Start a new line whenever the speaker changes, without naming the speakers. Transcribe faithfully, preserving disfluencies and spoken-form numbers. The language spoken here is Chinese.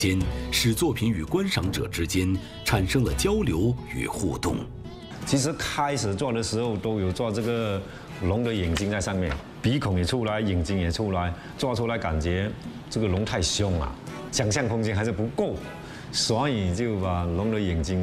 间，使作品与观赏者之间产生了交流与互动。
其实开始做的时候都有做这个龙的眼睛在上面，鼻孔也出来，眼睛也出来，做出来感觉这个龙太凶了，想象空间还是不够，所以就把龙的眼睛